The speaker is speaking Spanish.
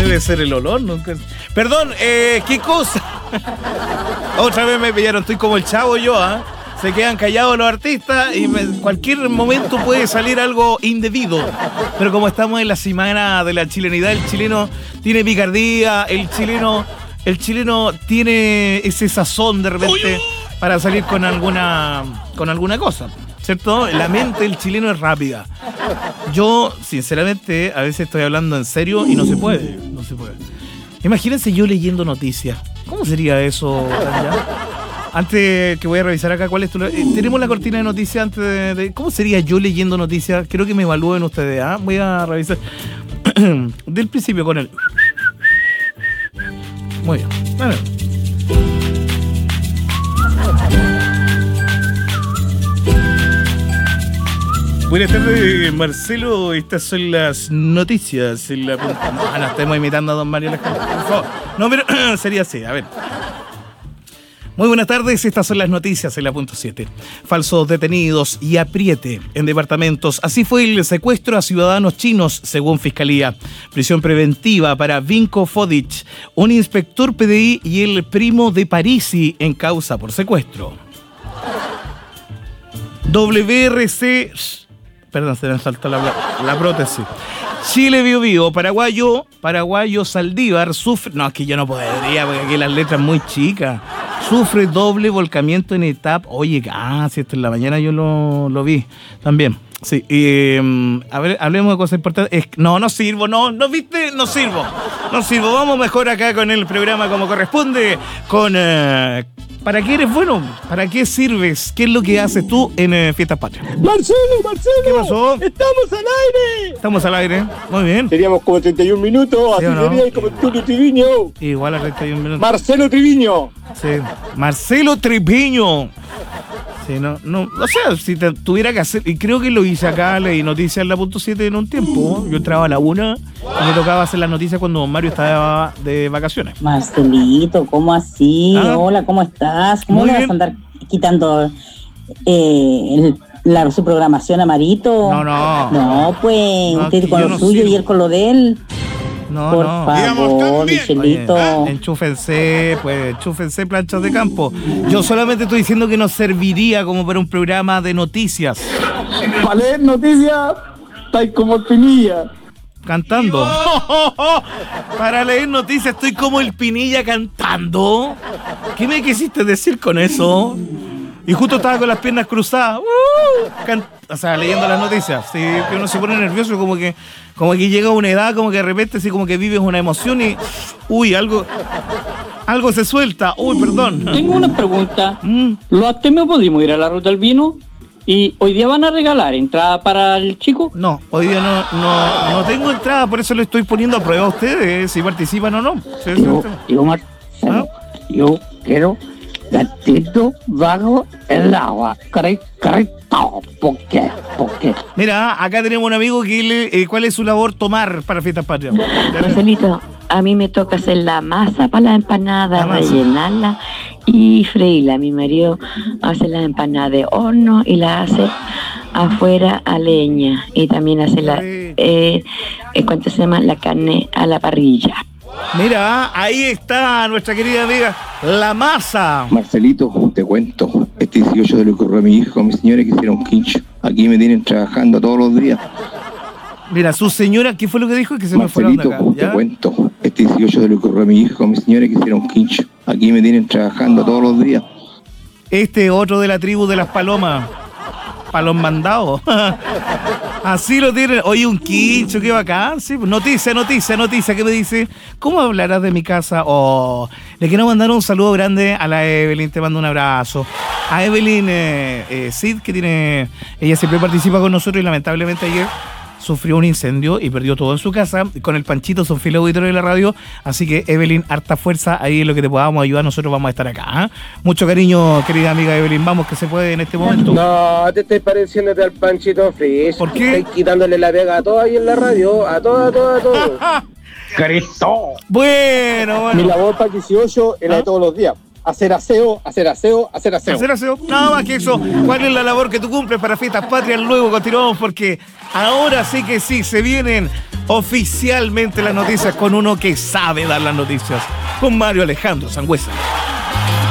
Debe ser el olor, ¿no? Perdón, ¿qué cosa? Otra vez me pillaron, estoy como el Chavo yo, ¿ah? Se quedan callados los artistas y en cualquier momento puede salir algo indebido. Pero como estamos en la semana de la chilenidad, el chileno tiene picardía, el chileno tiene ese sazón de repente para salir con alguna cosa, ¿cierto? La mente del chileno es rápida. Yo, sinceramente, a veces estoy hablando en serio y no se puede. Imagínense yo leyendo noticias. ¿Cómo sería eso, Tanya? Antes que voy a revisar acá, ¿cuál es tu... tenemos la cortina de noticias antes de... ¿Cómo sería yo leyendo noticias? Quiero que me evalúen ustedes, ¿ah? Voy a revisar del principio con el... Muy bien. Bueno. Buenas tardes, Marcelo. Estas son las noticias. No, estamos imitando a don Mario Alejandro, por favor. No, pero sería así, a ver. Muy buenas tardes, estas son las noticias en la punto 7. Falsos detenidos y apriete en departamentos. Así fue el secuestro a ciudadanos chinos, según Fiscalía. Prisión preventiva para Vinko Fodic, un inspector PDI y el primo de Parisi en causa por secuestro. WRC... Perdón, se me saltó la prótesis. Chile Biobío, paraguayo Saldívar sufre... No, es que yo no podría, porque aquí las letras muy chicas. Sufre doble volcamiento en etapa... Oye, si esto en la mañana yo lo vi también. Sí, a ver, hablemos de cosas importantes. No sirvo. Vamos mejor acá con el programa como corresponde, con... ¿Para qué eres bueno? ¿Para qué sirves? ¿Qué es lo que haces tú en Fiestas Patrias? ¡Marcelo! ¿Qué pasó? ¡Estamos al aire! Muy bien. Teníamos como 31 minutos, ¿Sí así no? sería como Tulio Triviño. Igual a 31 minutos. ¡Marcelo Triviño! Sí, Marcelo Triviño. Sí, no, o sea, si tuviera que hacer, y creo que lo hice acá, leí noticias en la punto 7 en un tiempo. Yo entraba a la 1 y me tocaba hacer las noticias cuando don Mario estaba de vacaciones. Marcelito, ¿cómo así? Hola, ¿cómo estás? ¿Cómo le vas a andar quitando su programación a Marito? No, pues, usted con lo suyo y él con lo de él. Por favor, Michelito. Enchúfense planchas de campo. Yo solamente estoy diciendo que nos serviría como para un programa de noticias. Para leer noticias, estáis como el Pinilla. Cantando. Para leer noticias estoy como el Pinilla cantando. ¿Qué me quisiste decir con eso? Y justo estaba con las piernas cruzadas. O sea, leyendo las noticias. Sí, que uno se pone nervioso, como que llega a una edad, como que de repente así como que vives una emoción y... algo se suelta. Perdón. Tengo una pregunta. ¿Los Artemios podemos ir a la Ruta del Vino? ¿Y hoy día van a regalar entrada para el chico? No, hoy día no tengo entrada, por eso le estoy poniendo a prueba a ustedes si participan o no. Yo quiero gatito bajo el agua. Correcto. ¿Por qué? Mira, acá tenemos un amigo que ¿cuál es su labor? Tomar para Fiestas Patrias. Marcelito, a mí me toca hacer la masa para las empanadas, rellenarla y freírla. Mi marido hace las empanadas de horno y las hace afuera a leña. Y también hace ¿cuánto se llama? La carne a la parrilla. Mira, ahí está nuestra querida amiga, la masa. Marcelito, te cuento, este 18 le ocurrió a mi hijo, a mi señora que hicieron quincho. Aquí me tienen trabajando todos los días. Mira, su señora, ¿qué fue lo que dijo? Que se me fueron de acá. Marcelito, te cuento, este 18 le ocurrió a mi hijo, a mi señora que hicieron quincho. Aquí me tienen trabajando todos los días. Este otro de la tribu de las palomas. Palom mandado. Así lo tienen. Oye, un quincho, qué bacán. Sí, noticia. ¿Qué me dice? ¿Cómo hablarás de mi casa? Le quiero mandar un saludo grande a la Evelyn. Te mando un abrazo. A Evelyn Sid, que tiene... Ella siempre participa con nosotros y lamentablemente ayer sufrió un incendio y perdió todo en su casa. Con el Panchito son fiel auditorio de la radio. Así que, Evelyn, harta fuerza. Ahí en lo que te podamos ayudar, nosotros vamos a estar acá. Mucho cariño, querida amiga Evelyn. Vamos, que se puede en este momento. No, te estoy pareciéndote al Panchito Frizz. ¿Por qué? Estoy quitándole la pega a todo ahí en la radio. A todo. ¡Cristo! Bueno. Mi labor para 18 es la de todos los días. Hacer aseo. Hacer aseo, nada más que eso. ¿Cuál es la labor que tú cumples para Fiestas Patrias? Luego continuamos porque ahora sí que sí, se vienen oficialmente las noticias con uno que sabe dar las noticias, con Mario Alejandro Sangüesa.